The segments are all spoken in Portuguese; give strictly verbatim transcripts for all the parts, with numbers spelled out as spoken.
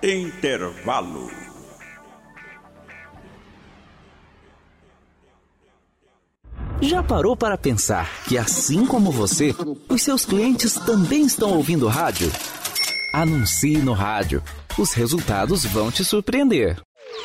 Intervalo. Já parou para pensar que, assim como você, os seus clientes também estão ouvindo rádio? Anuncie no rádio. Os resultados vão te surpreender.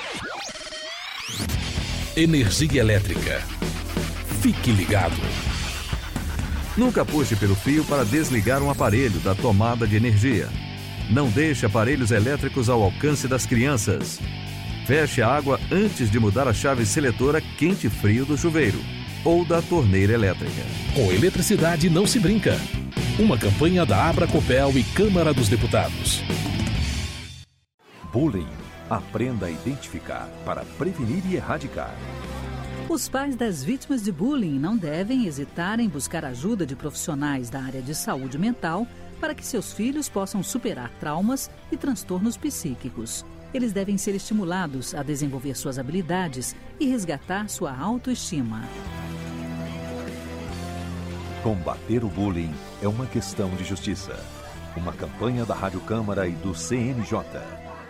Energia elétrica. Fique ligado. Nunca puxe pelo fio para desligar um aparelho da tomada de energia. Não deixe aparelhos elétricos ao alcance das crianças. Feche a água antes de mudar a chave seletora quente-frio do chuveiro ou da torneira elétrica. Com eletricidade não se brinca. Uma campanha da Abracopel e Câmara dos Deputados. Bullying. Aprenda a identificar para prevenir e erradicar. Os pais das vítimas de bullying não devem hesitar em buscar ajuda de profissionais da área de saúde mental para que seus filhos possam superar traumas e transtornos psíquicos. Eles devem ser estimulados a desenvolver suas habilidades e resgatar sua autoestima. Combater o bullying é uma questão de justiça. Uma campanha da Rádio Câmara e do C N J.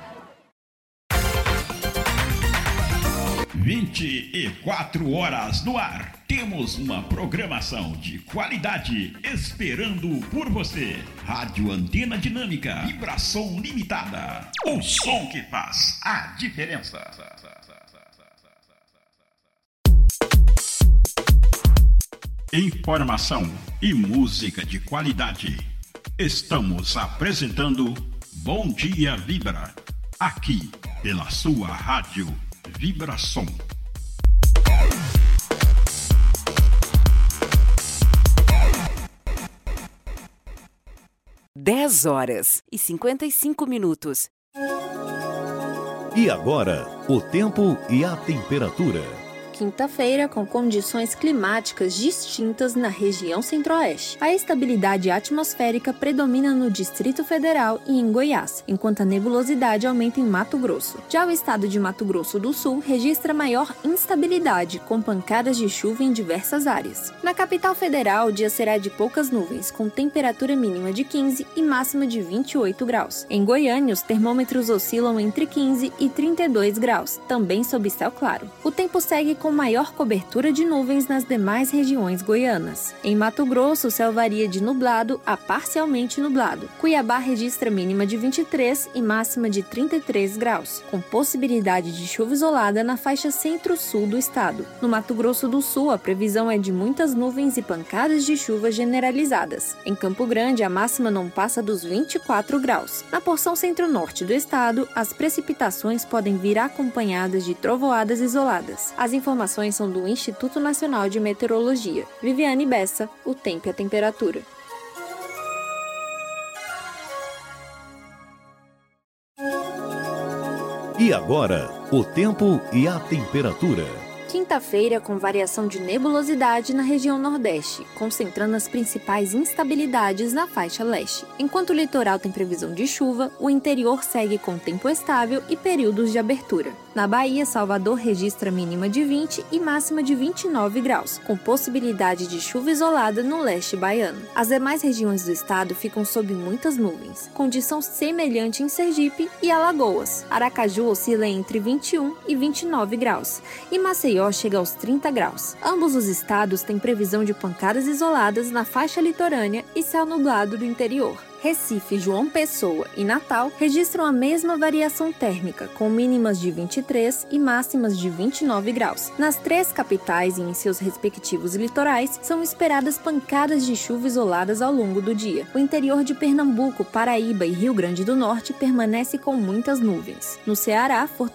vinte e quatro horas no ar. Temos uma programação de qualidade esperando por você. Rádio Antena Dinâmica, vibração limitada. O som que faz a diferença. Informação e música de qualidade. Estamos apresentando Bom Dia Vibra, aqui pela sua rádio Vibração. dez horas e cinquenta e cinco minutos. E agora, o tempo e a temperatura. Quinta-feira, com condições climáticas distintas na região centro-oeste. A estabilidade atmosférica predomina no Distrito Federal e em Goiás, enquanto a nebulosidade aumenta em Mato Grosso. Já o estado de Mato Grosso do Sul registra maior instabilidade, com pancadas de chuva em diversas áreas. Na capital federal, o dia será de poucas nuvens, com temperatura mínima de quinze e máxima de vinte e oito graus. Em Goiânia, os termômetros oscilam entre quinze e trinta e dois graus, também sob céu claro. O tempo segue com maior cobertura de nuvens nas demais regiões goianas. Em Mato Grosso, o céu varia de nublado a parcialmente nublado. Cuiabá registra mínima de vinte e três e máxima de trinta e três graus, com possibilidade de chuva isolada na faixa centro-sul do estado. No Mato Grosso do Sul, a previsão é de muitas nuvens e pancadas de chuva generalizadas. Em Campo Grande, a máxima não passa dos vinte e quatro graus. Na porção centro-norte do estado, as precipitações podem vir acompanhadas de trovoadas isoladas. As informações são do Instituto Nacional de Meteorologia. Viviane Bessa, o tempo e a temperatura. E agora, o tempo e a temperatura. Quinta-feira, com variação de nebulosidade na região nordeste, concentrando as principais instabilidades na faixa leste. Enquanto o litoral tem previsão de chuva, o interior segue com tempo estável e períodos de abertura. Na Bahia, Salvador registra mínima de vinte e máxima de vinte e nove graus, com possibilidade de chuva isolada no leste baiano. As demais regiões do estado ficam sob muitas nuvens, condição semelhante em Sergipe e Alagoas. Aracaju oscila entre vinte e um e vinte e nove graus, e Maceió chega aos trinta graus. Ambos os estados têm previsão de pancadas isoladas na faixa litorânea e céu nublado do interior. Recife, João Pessoa e Natal registram a mesma variação térmica, com mínimas de vinte e três e máximas de vinte e nove graus. Nas três capitais e em seus respectivos litorais, são esperadas pancadas de chuva isoladas ao longo do dia. O interior de Pernambuco, Paraíba e Rio Grande do Norte permanece com muitas nuvens. No Ceará, Fortaleza